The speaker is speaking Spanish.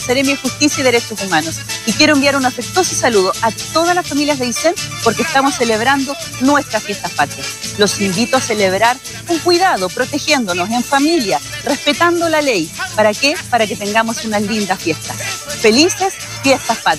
Seremi de Justicia y Derechos Humanos. Y quiero enviar un afectuoso saludo a todas las familias de Aysén porque estamos celebrando nuestras fiestas patrias. Los invito a celebrar con cuidado, protegiéndonos en familia, respetando la ley. ¿Para qué? Para que tengamos unas lindas fiestas. Felices fiestas patrias.